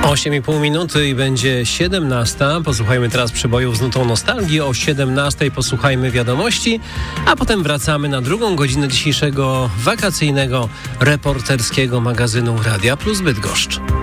8,5 minuty i będzie 17. Posłuchajmy teraz przebojów z nutą nostalgii. O 17 posłuchajmy wiadomości, a potem wracamy na drugą godzinę dzisiejszego wakacyjnego reporterskiego magazynu Radia Plus Bydgoszcz.